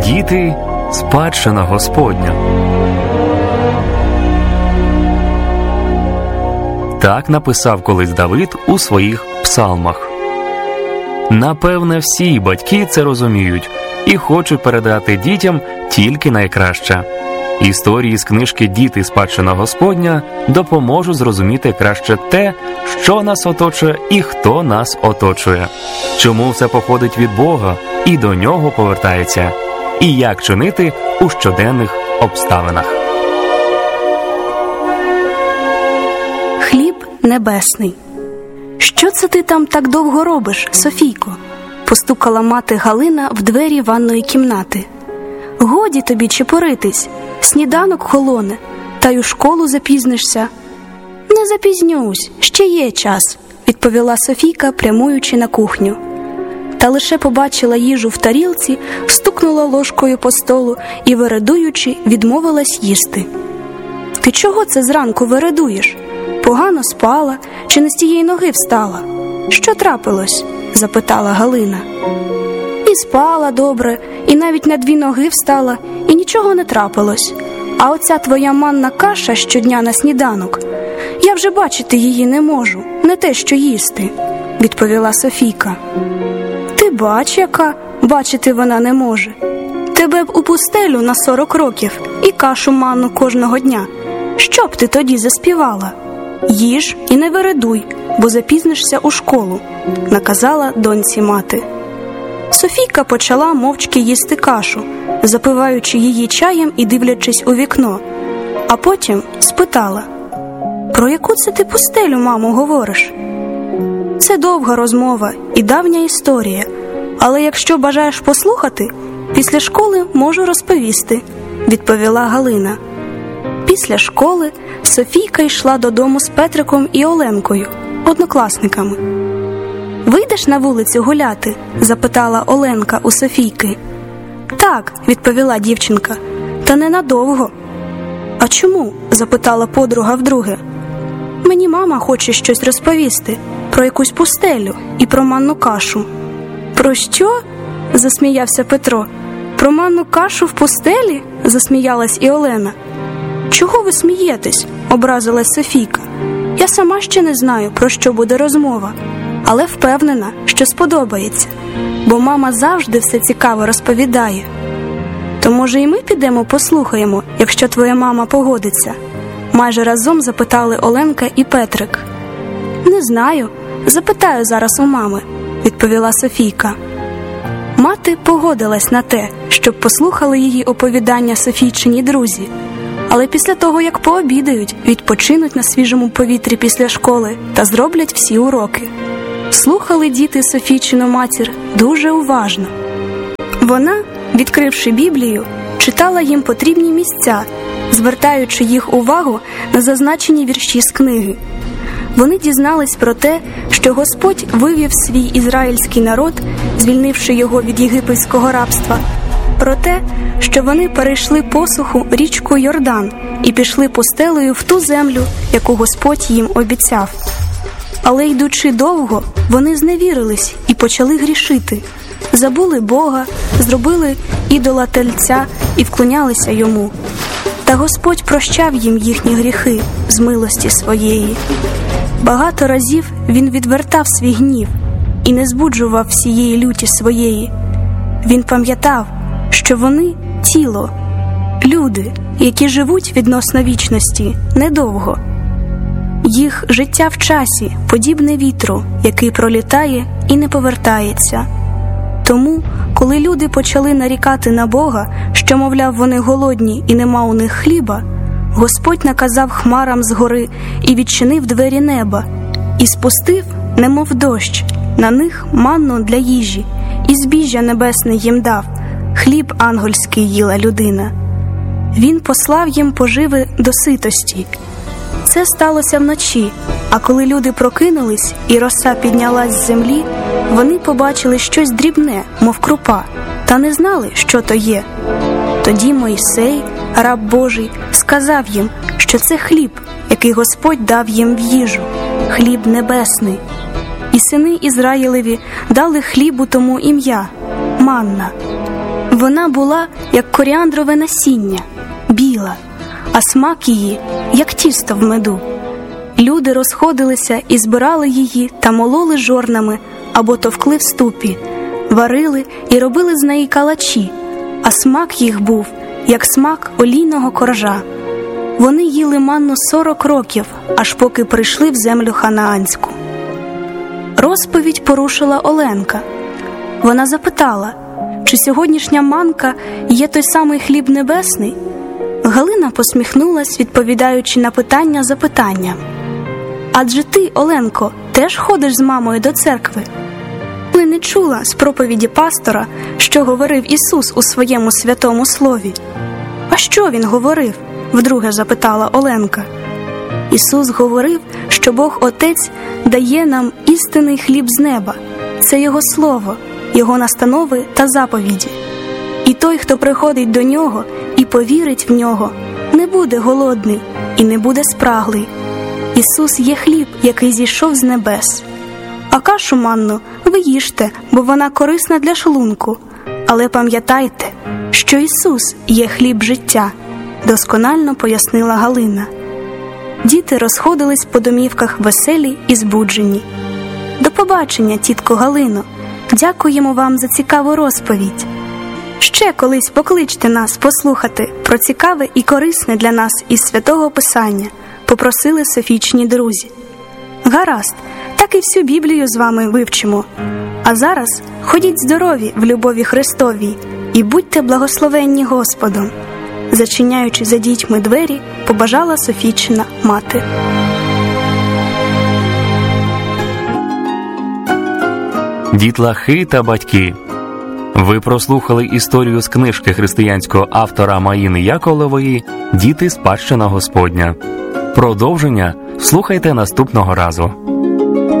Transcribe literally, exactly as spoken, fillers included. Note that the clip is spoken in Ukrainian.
діти – спадщина Господня. Так написав колись Давид у своїх псалмах. Напевне, всі батьки це розуміють і хочуть передати дітям тільки найкраще. Історії з книжки «Діти – спадщина Господня» допоможуть зрозуміти краще те, що нас оточує і хто нас оточує, чому все походить від Бога і до Нього повертається, і як чинити у щоденних обставинах. Хліб небесний. «Що це ти там так довго робиш, Софійко?» – постукала мати Галина в двері ванної кімнати. «Годі тобі чепуритись, сніданок холоне, та й у школу запізнишся». «Не запізнюсь, ще є час», – відповіла Софійка, прямуючи на кухню. Та лише побачила їжу в тарілці, стукнула ложкою по столу і, вередуючи, відмовилась їсти. «Ти чого це зранку вередуєш? Погано спала чи не з тієї ноги встала? Що трапилось?» – запитала Галина. «І спала добре, і навіть на дві ноги встала, і нічого не трапилось. А оця твоя манна каша щодня на сніданок, я вже бачити її не можу, не те, що їсти», – відповіла Софійка. «Ти бач, яка бачити вона не може. Тебе б у пустелю на сорок років і кашу манну кожного дня. Що б ти тоді заспівала? Їж і не вередуй, бо запізнишся у школу», – наказала доньці мати. Софійка почала мовчки їсти кашу, запиваючи її чаєм і дивлячись у вікно, а потім спитала: «Про яку це ти пустелю, мамо, говориш?» «Це довга розмова і давня історія, але якщо бажаєш послухати, після школи можу розповісти», – відповіла Галина. Після школи Софійка йшла додому з Петриком і Оленкою, однокласниками. «Вийдеш на вулицю гуляти?» – запитала Оленка у Софійки. «Так», – відповіла дівчинка, – «та ненадовго». «А чому?» – запитала подруга вдруге. «Мені мама хоче щось розповісти про якусь пустелю і про манну кашу». «Про що?» – засміявся Петро. «Про манну кашу в пустелі?» – засміялась і Олена. «Чого ви смієтесь?» – образилась Софійка. «Я сама ще не знаю, про що буде розмова, але впевнена, що сподобається, бо мама завжди все цікаво розповідає». «То, може, і ми підемо послухаємо, якщо твоя мама погодиться?» Майже разом запитали Оленка і Петрик. «Не знаю, запитаю зараз у мами», – відповіла Софійка. Мати погодилась на те, щоб послухали її оповідання Софійчині друзі. Але після того, як пообідають, відпочинуть на свіжому повітрі після школи та зроблять всі уроки. Слухали діти Софійчину матір дуже уважно. Вона, відкривши Біблію, читала їм потрібні місця, звертаючи їх увагу на зазначені вірші з книги. Вони дізнались про те, що Господь вивів свій ізраїльський народ, звільнивши його від єгипетського рабства, про те, що вони перейшли посуху річку Йордан і пішли пустелею в ту землю, яку Господь їм обіцяв. Але йдучи довго, вони зневірились і почали грішити, забули Бога, зробили ідола тельця і вклонялися йому. Та Господь прощав їм їхні гріхи з милості своєї. Багато разів Він відвертав свій гнів і не збуджував всієї люті своєї. Він пам'ятав, що вони – тіло, люди, які живуть відносно вічності недовго. Їх життя в часі подібне вітру, який пролітає і не повертається. Тому, коли люди почали нарікати на Бога, що, мовляв, вони голодні і нема у них хліба, Господь наказав хмарам згори і відчинив двері неба, і спустив, немов дощ, на них манну для їжі, і збіжжя небесне їм дав, хліб ангельський їла людина. Він послав їм поживи до ситості. Це сталося вночі, а коли люди прокинулись і роса піднялась з землі, вони побачили щось дрібне, мов крупа, та не знали, що то є. Тоді Мойсей, раб Божий, сказав їм, що це хліб, який Господь дав їм в їжу, хліб небесний. І сини Ізраїлеві дали хлібу тому ім'я – манна. Вона була, як коріандрове насіння, біла, а смак її, як тісто в меду. Люди розходилися і збирали її та мололи жорнами або товкли в ступі, варили і робили з неї калачі, а смак їх був, як смак олійного коржа. Вони їли манну сорок років, аж поки прийшли в землю ханаанську. Розповідь порушила Оленка. Вона запитала, чи сьогоднішня манка є той самий хліб небесний? Галина посміхнулась, відповідаючи на питання запитанням. Адже ти, Оленко, теж ходиш з мамою до церкви? Ти не чула з проповіді пастора, що говорив Ісус у своєму святому слові? А що він говорив? Вдруге запитала Оленка. Ісус говорив, що Бог Отець дає нам істинний хліб з неба. Це Його Слово, Його настанови та заповіді. І той, хто приходить до Нього і повірить в Нього, не буде голодний і не буде спраглий. Ісус є хліб, який зійшов з небес. А кашу манну ви їжте, бо вона корисна для шлунку. Але пам'ятайте, що Ісус є хліб життя, досконально пояснила Галина. Діти розходились по домівках веселі і збуджені. До побачення, тітко Галино. Дякуємо вам за цікаву розповідь. Ще колись покличте нас послухати про цікаве і корисне для нас із Святого Писання, попросили Софійчині друзі. Гаразд, так і всю Біблію з вами вивчимо. А зараз ходіть здорові в любові Христовій і будьте благословенні Господом. Зачиняючи за дітьми двері, побажала Софійчина мати. Дітлахи та батьки. Ви прослухали історію з книжки християнського автора Маїни Яковлевої «Діти – спадщина Господня». Продовження слухайте наступного разу.